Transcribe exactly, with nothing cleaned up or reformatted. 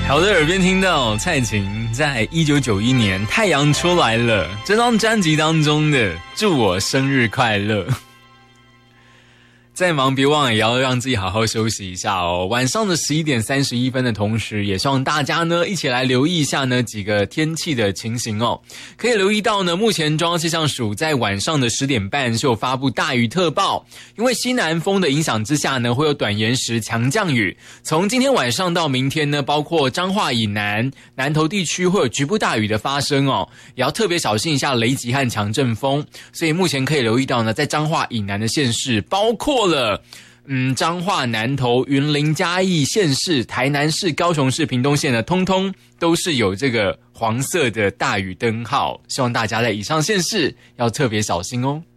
好的，耳边听到蔡琴在一九九一年《太阳出来了》这张专辑当中的《祝我生日快乐》。再忙别忘了也要让自己好好休息一下哦。晚上的十一点三十一分的同时，也希望大家呢一起来留意一下呢几个天气的情形哦。可以留意到呢，目前中央气象署在晚上的十点半是有发布大雨特报，因为西南风的影响之下呢，会有短延时强降雨。从今天晚上到明天呢，包括彰化以南、南投地区会有局部大雨的发生哦，也要特别小心一下雷击和强阵风。所以目前可以留意到呢，在彰化以南的县市，包括了嗯，彰化、南投、云林、嘉义县市、台南市、高雄市、屏东县呢，通通都是有这个黄色的大雨灯号，希望大家在以上县市要特别小心哦。